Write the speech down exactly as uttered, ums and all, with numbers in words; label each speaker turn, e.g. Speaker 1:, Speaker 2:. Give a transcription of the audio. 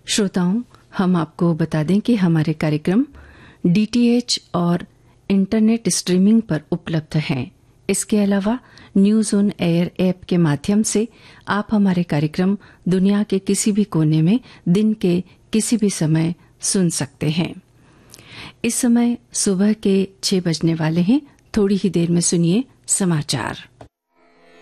Speaker 1: श्रोताओं, हम आपको बता दें कि हमारे कार्यक्रम डीटीएच और इंटरनेट स्ट्रीमिंग पर उपलब्ध हैं। इसके अलावा न्यूज ऑन एयर ऐप के माध्यम से आप हमारे कार्यक्रम दुनिया के किसी भी कोने में दिन के किसी भी समय सुन सकते हैं। इस समय सुबह के छह बजने वाले हैं। थोड़ी ही देर में सुनिए समाचार।